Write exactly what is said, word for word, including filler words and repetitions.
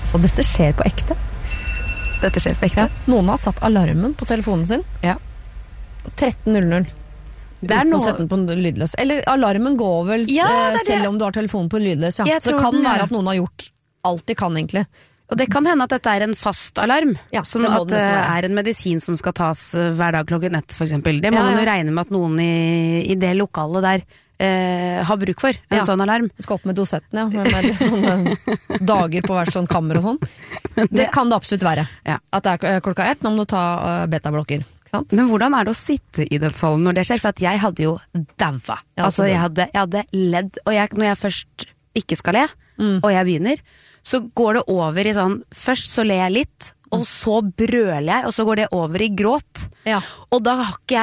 Så dette skjer på ekte. Dette skjer på ekte. Ja. Noen har satt alarmen på telefonen sin. Ja. På tretten null null. Det er Uten noe... å sette den på lydløs. Eller alarmen går vel Ja, eh, det er det. selv om du har telefonen på lydløs. Ja. Jeg Så det tror kan den gjør være det. at noen har gjort alt de kan egentlig. Og det kan hende at dette er en fast alarm, Ja, som det må at det det nesten være. er en medisin som skal tas eh, hver dag klokken ett, for eksempel. Det må Ja, man ja. jo regne med at noen i, i det lokalet der eh, har bruk for, en Ja. sånn alarm. Du skal opp med dosetten, ja. Med, med sånne dager på hvert sånn kammer og sånn. Det kan det absolutt være. Ja. At det er klokka ett, nå må du ta uh, betablokker. Ikke sant? Men hvordan er det å sitte i den salen når det skjer? For at jeg hadde jo daua. Ja, altså, så det- jeg hadde, jeg hadde ledd, og jeg, når jeg først ikke skal le, Mm. og jeg begynner, så går det over i sånn, først så ler jeg litt, og så brøler jeg, og så går det over i gråt. Ja. Og da har ikke jeg